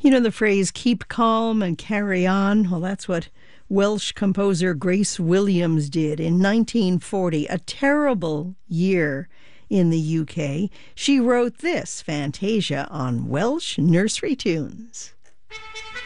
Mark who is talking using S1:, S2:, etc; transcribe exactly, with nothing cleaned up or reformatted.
S1: You know the phrase, keep calm and carry on? Well, that's what Welsh composer Grace Williams did in nineteen forty, a terrible year in the U K. She wrote this, Fantasia, on Welsh nursery tunes.